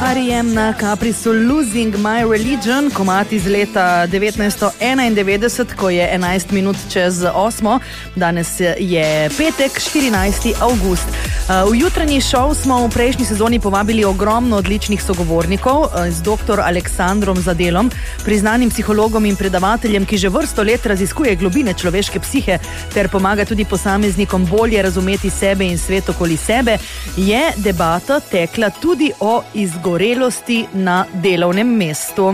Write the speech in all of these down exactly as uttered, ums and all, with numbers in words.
R E M na Caprisu Losing My Religion, komad iz leta devetnajststo enaindevetdeset, ko je enajst minut čez osmo. Danes je petek, štirinajsti avgust. V jutranji šov smo v prejšnji sezoni povabili ogromno odličnih sogovornikov z doktor Aleksandrom Zadelom, priznanim psihologom in predavateljem, ki že vrsto let raziskuje globine človeške psihe ter pomaga tudi posameznikom bolje razumeti sebe in svet okoli sebe. Je debata tekla tudi o izgorelosti na delovnem mestu.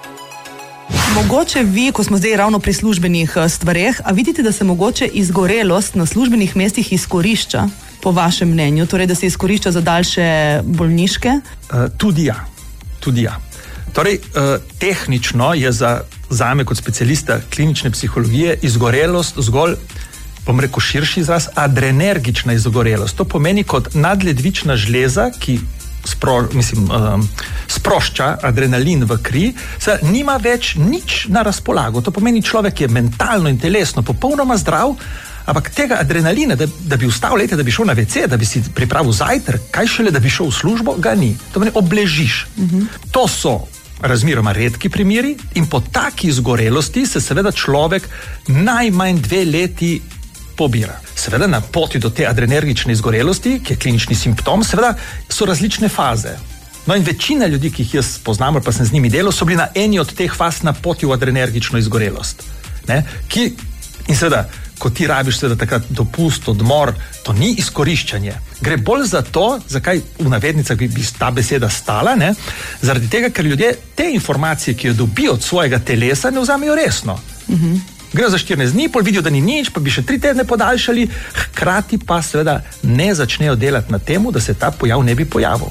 Mogoče vi, ko smo zdaj ravno pri službenih stvareh, a vidite, da se mogoče izgorelost na službenih mestih izkorišča, po vašem mnenju, torej da se izkorišča za daljše bolniške? Uh, tudi ja, tudi ja. Torej, uh, tehnično je za zame kot specialista klinične psihologije izgorelost zgolj, bom rekel širši izraz, adrenergična izgorelost. To pomeni kot nadledvična žleza, ki spro, mislim, um, sprošča adrenalin v kri, se nima več nič na razpolago. To pomeni, človek je mentalno in telesno popolnoma zdrav, ampak tega adrenalina, da, da bi vstal, lejte, da bi šel na ve ce, da bi si pripravil zajtrk, kaj šele, da bi šel v službo, ga ni. To pomeni, obležiš. Uh-huh. To so razmeroma redki primeri in po taki izgorelosti se seveda človek najmanj dve leti pobira. Seveda na poti do te adrenergične izgorelosti, ki je klinični simptom, seveda so različne faze. No in večina ljudi, ki jih jaz poznam, pa sem z njimi delal, so bili na eni od teh faz na poti v adrenergično izgorelost. Ne? Ki, in seveda, ko ti rabiš seveda takrat dopust, odmor, to ni izkoriščanje. Gre bolj za to, zakaj v navednicah bi, bi ta beseda stala, ne? Zaradi tega, ker ljudje te informacije, ki jo dobijo od svojega telesa, ne vzamejo resno. Mhm. Gre za štirinajst dni, pol vidijo, da ni nič, pa bi še tri tedne podaljšali, hkrati pa seveda ne začnejo delati na temu, da se ta pojav ne bi pojavil.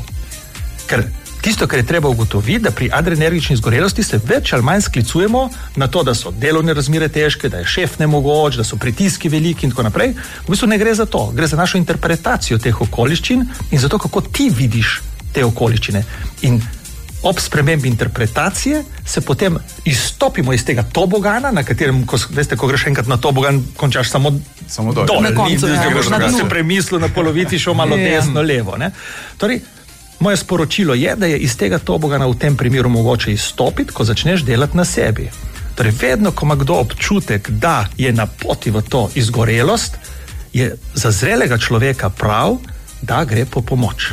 Ker tisto, kar je treba ugotoviti, da pri adrenergični izgorelosti se več ali manj sklicujemo na to, da so delovne razmere težke, da je šef nemogoč, da so pritiski veliki in tako naprej. V bistvu ne gre za to, gre za našo interpretacijo teh okoliščin in za to, kako ti vidiš te okoliščine. In ob spremembi interpretacije se potem izstopimo iz tega tobogana, na katerem, ko, veste, ko greš enkrat na tobogan, končaš samo, samo dol. Na koncu, ja. Da si premislil na polovici, šel malo desno, levo. Ne? Torej, moje sporočilo je, da je iz tega tobogana v tem primeru mogoče izstopiti, ko začneš delati na sebi. Torej, vedno, ko ima kdo občutek, da je na poti v to izgorelost, je za zrelega človeka prav, da gre po pomoč.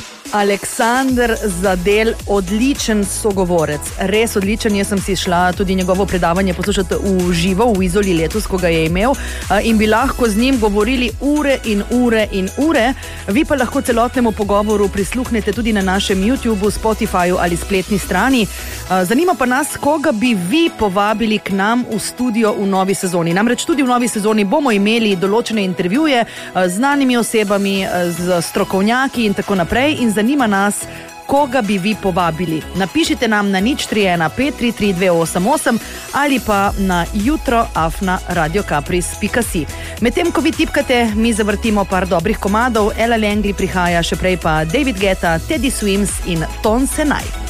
Aleksander Zadel, odličen sogovorec, res odličen. Jaz sem si šla tudi njegovo predavanje poslušati v živo, v Izoli letos, ko ga je imel, in bi lahko z njim govorili ure in ure in ure. Vi pa lahko celotnemu pogovoru prisluhnete tudi na našem YouTubeu, Spotifyju ali spletni strani. Zanima pa nas, koga bi vi povabili k nam v studio v novi sezoni. Namreč tudi v novi sezoni bomo imeli določene intervjuje z znanimi osebami, z strokovnjaki in tako naprej. In zanima nas, koga bi vi povabili. Napišite nam na nič tri ena pet tri tri dve osem osem ali pa na jutro afna radiokapris pika si. Medtem, ko vi tipkate, mi zavrtimo par dobrih komadov. Ella Langley prihaja, še prej pa David Guetta, Teddy Swims in Ton Senai.